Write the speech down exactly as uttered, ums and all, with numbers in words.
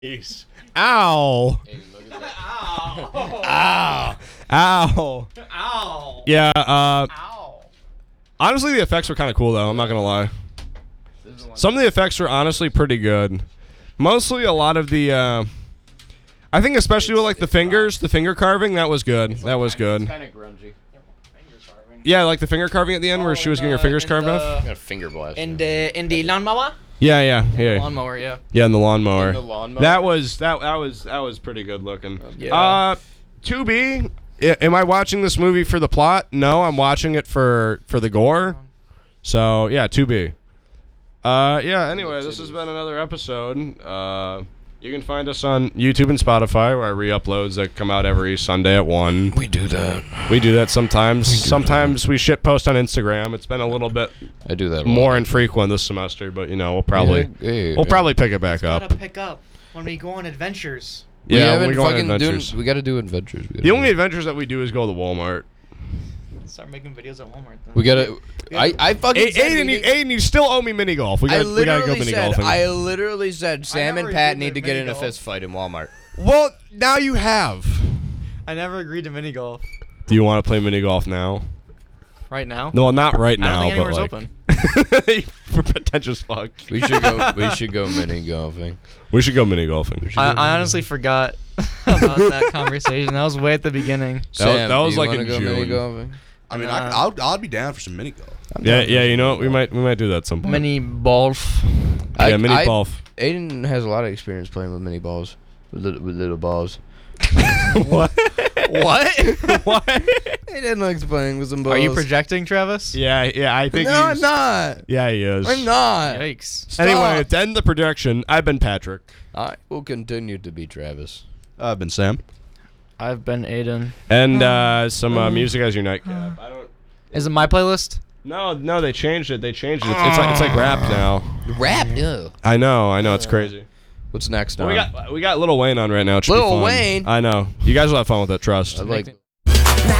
Peace. Ow. Hey, look at that. Ow. Ow. Ow. Yeah, uh, Ow. honestly, the effects were kind of cool, though. I'm not going to lie. Some of the effects were honestly pretty good. Mostly a lot of the, uh, I think especially with, like, the fingers, the finger carving, that was good. That was good. Kind of grungy. Yeah, like the finger carving at the end where she was getting her fingers carved off. I got a finger blast. In the in the lawnmower. Yeah, yeah, yeah. Lawnmower, yeah. Yeah, in the lawnmower. In the lawnmower? That was that that was that was pretty good looking. Yeah. Uh, two B. Am I watching this movie for the plot? No, I'm watching it for for the gore. So yeah, two B. Uh, yeah. Anyway, this has been another episode. Uh, you can find us on YouTube and Spotify, where I re-uploads that come out every Sunday at one. We do that. We do that sometimes. Sometimes we shit post on Instagram. It's been a little bit I do that. more infrequent this semester, but you know we'll probably Yeah, yeah, we'll yeah. probably pick it back up. Gotta pick up when we go on adventures. We Yeah, haven't we go on fucking adventures. Doing, we got to do adventures. We gotta The do- only adventures that we do is go to Walmart. Start making videos at Walmart. Then. We gotta. I I fucking. A- said Aiden, we you, need- Aiden, you still owe me mini golf. We I got we gotta go literally mini said. golfing. I literally said Sam never and Pat agreed need to to get in a mini golf. fist fight in Walmart. Well, now you have. I never agreed to mini golf. Do you want to play mini golf now? Right now. No, not right I don't now, think but anywhere's like open. for pretentious fuck. We should go. We should go mini golfing. We should go mini golfing. I, I honestly forgot about that conversation. That was way at the beginning. That was- Sam, that was do you like wanna in go mini June. golfing? I mean, Nah. I, I'll I'll be down for some mini golf. Yeah, yeah. You know what? We might we might do that some point. Mini golf. yeah, I- mini I- golf. Aiden has a lot of experience playing with mini balls, with little, with little balls. What? What? What? Aiden likes playing with some balls. Are you projecting, Travis? Yeah, yeah. I think. No, I'm he's- not. Yeah, he is. I'm not. Yikes. Anyway, Stop. to end the projection, I've been Patrick. I will continue to be Travis. I've been Sam. I've been Aiden. And uh, some uh, music as your nightcap. I don't. Is it my playlist? No, no, they changed it. They changed it. It's, it's like it's like rap now. Rap, yeah. I know, I know, it's crazy. What's next? Well, we on? got we got Lil Wayne on right now. It should be Lil fun. Wayne? I know. You guys will have fun with it. Trust. I like.